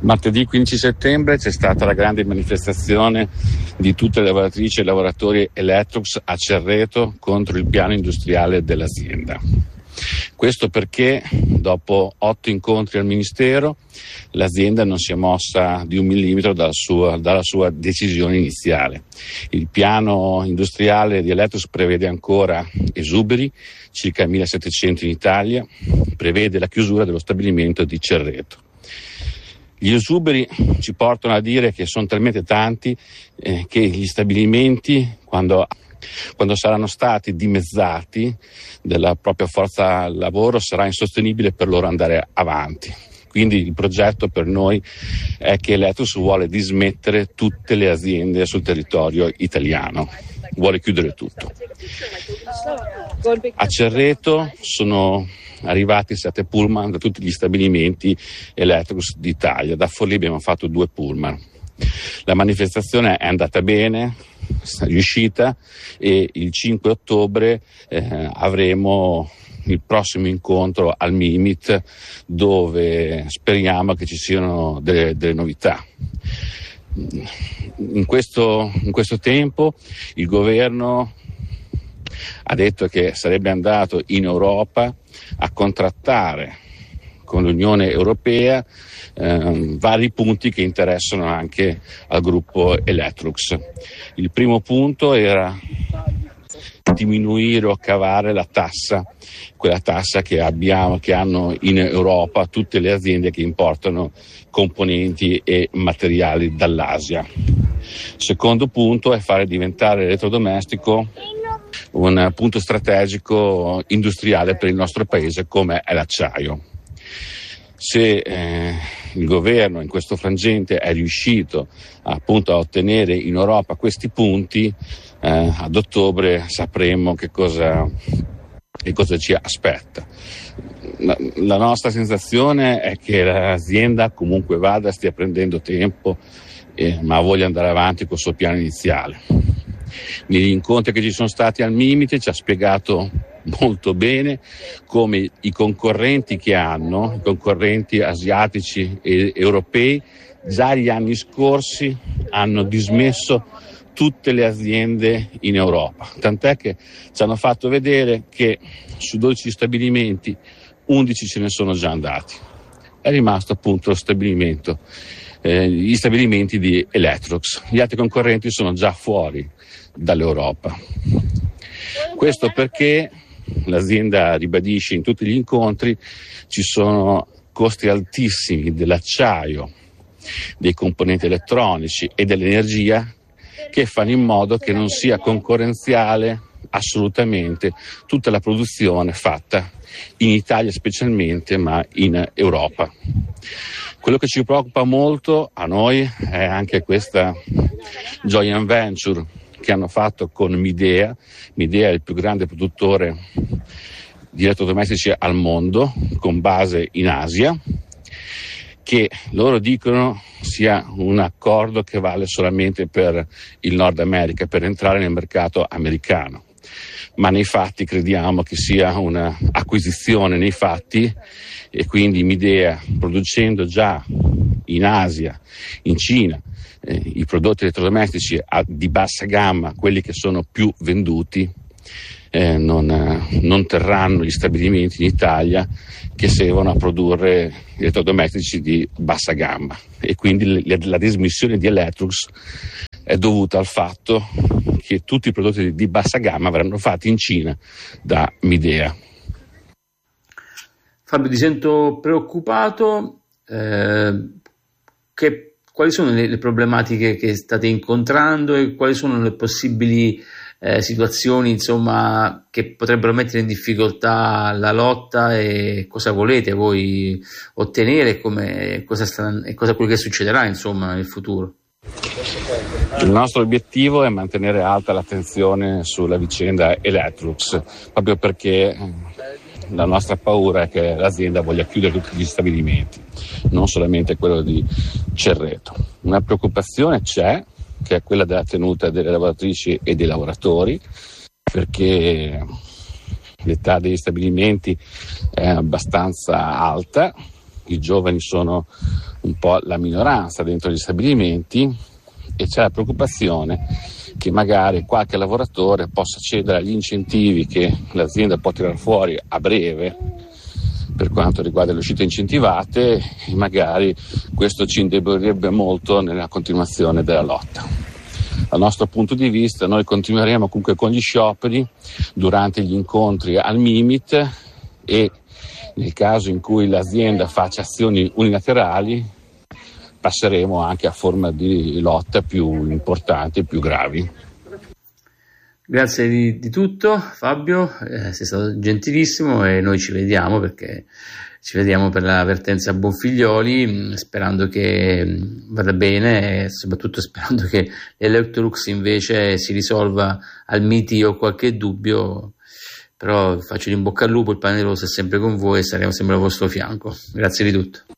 Martedì 15 settembre c'è stata la grande manifestazione di tutte le lavoratrici e lavoratori Electrolux a Cerreto contro il piano industriale dell'azienda. Questo perché dopo 8 incontri al Ministero l'azienda non si è mossa di 1 millimetro dalla sua decisione iniziale. Il piano industriale di Electrolux prevede ancora esuberi, circa 1.700 in Italia, prevede la chiusura dello stabilimento di Cerreto. Gli esuberi ci portano a dire che sono talmente tanti che gli stabilimenti, quando saranno stati dimezzati della propria forza lavoro, sarà insostenibile per loro andare avanti. Quindi il progetto per noi è che Electrolux vuole dismettere tutte le aziende sul territorio italiano, vuole chiudere tutto. A Cerreto sono arrivati 7 pullman da tutti gli stabilimenti Electrolux d'Italia. Da Forlì abbiamo fatto 2 pullman. La manifestazione è andata bene, è riuscita, e il 5 ottobre avremo il prossimo incontro al Mimit, dove speriamo che ci siano delle novità. In questo tempo il governo ha detto che sarebbe andato in Europa a contrattare con l'Unione Europea vari punti che interessano anche al gruppo Electrolux. Il primo punto era diminuire o cavare la tassa, quella tassa che hanno in Europa tutte le aziende che importano componenti e materiali dall'Asia. Secondo punto è fare diventare l'elettrodomestico un punto strategico industriale per il nostro paese come è l'acciaio. Se il governo in questo frangente è riuscito appunto a ottenere in Europa questi punti, ad ottobre sapremo che cosa ci aspetta. La nostra sensazione è che l'azienda comunque stia prendendo tempo, ma voglia andare avanti col suo piano iniziale. Negli incontri che ci sono stati al Mimit ci ha spiegato molto bene come i concorrenti asiatici e europei, già gli anni scorsi hanno dismesso tutte le aziende in Europa, tant'è che ci hanno fatto vedere che su 12 stabilimenti 11 ce ne sono già andati. È rimasto appunto gli stabilimenti di Electrolux. Gli altri concorrenti sono già fuori dall'Europa. Questo perché l'azienda ribadisce in tutti gli incontri ci sono costi altissimi dell'acciaio, dei componenti elettronici e dell'energia che fanno in modo che non sia concorrenziale assolutamente tutta la produzione fatta in Italia specialmente, ma in Europa. Quello che ci preoccupa molto a noi è anche questa joint venture che hanno fatto con Midea. Midea è il più grande produttore di elettrodomestici al mondo, con base in Asia, che loro dicono sia un accordo che vale solamente per il Nord America, per entrare nel mercato americano. Ma nei fatti crediamo che sia un'acquisizione nei fatti, e quindi Midea, producendo già in Asia, in Cina, i prodotti elettrodomestici di bassa gamma, quelli che sono più venduti, non terranno gli stabilimenti in Italia che servono a produrre elettrodomestici di bassa gamma, e quindi la dismissione di Electrolux è dovuta al fatto che tutti i prodotti di bassa gamma verranno fatti in Cina da Midea. Fabio, ti sento preoccupato. Quali sono le problematiche che state incontrando e quali sono le possibili situazioni, insomma, che potrebbero mettere in difficoltà la lotta, e cosa volete voi ottenere e cosa quello che succederà, insomma, nel futuro? Il nostro obiettivo è mantenere alta l'attenzione sulla vicenda Electrolux, proprio perché la nostra paura è che l'azienda voglia chiudere tutti gli stabilimenti, non solamente quello di Cerreto. Una preoccupazione c'è, che è quella della tenuta delle lavoratrici e dei lavoratori, perché l'età degli stabilimenti è abbastanza alta i giovani sono un po' la minoranza dentro gli stabilimenti e c'è la preoccupazione che magari qualche lavoratore possa cedere agli incentivi che l'azienda può tirare fuori a breve per quanto riguarda le uscite incentivate, e magari questo ci indebolirebbe molto nella continuazione della lotta. Dal nostro punto di vista noi continueremo comunque con gli scioperi durante gli incontri al Mimit e nel caso in cui l'azienda faccia azioni unilaterali passeremo anche a forme di lotta più importanti e più gravi. Grazie di tutto Fabio, sei stato gentilissimo e noi ci vediamo per la vertenza Bonfiglioli, sperando che vada bene e soprattutto sperando che l'Electrolux invece si risolva al miti. Io ho qualche dubbio, però faccio in bocca al lupo, il pane rosso è sempre con voi e saremo sempre al vostro fianco. Grazie di tutto.